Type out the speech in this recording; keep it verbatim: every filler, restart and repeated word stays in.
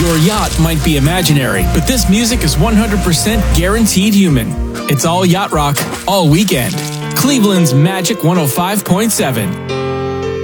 Your yacht might be imaginary, but this music is one hundred percent guaranteed human. It's all yacht rock, all weekend. Cleveland's Magic one oh five point seven.